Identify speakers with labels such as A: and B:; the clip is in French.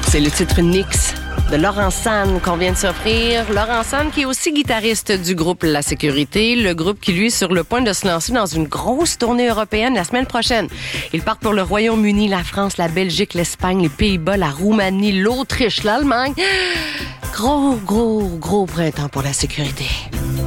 A: C'est le titre Nix de Laurent Sanne qu'on vient de s'offrir. Laurent Sanne qui est aussi guitariste du groupe La Sécurité, le groupe qui, lui, est sur le point de se lancer dans une grosse tournée européenne la semaine prochaine. Ils partent pour le Royaume-Uni, la France, la Belgique, l'Espagne, les Pays-Bas, la Roumanie, l'Autriche, l'Allemagne. Gros printemps pour La Sécurité.